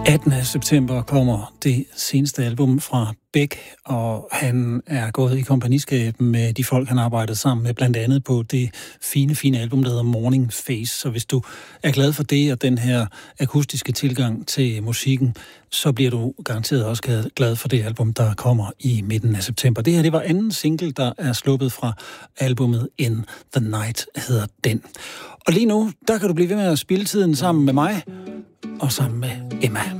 18. september kommer det seneste album fra Beck, og han er gået i kompagniskab med de folk, han arbejdede sammen med, blandt andet på det fine album, der hedder Morning Face. Så hvis du er glad for det og den her akustiske tilgang til musikken, så bliver du garanteret også glad for det album, der kommer i midten af september. Det her, det var anden single, der er sluppet fra albumet In the Night, hedder den. Og lige nu, der kan du blive ved med at spille tiden sammen med mig og sammen med Emma.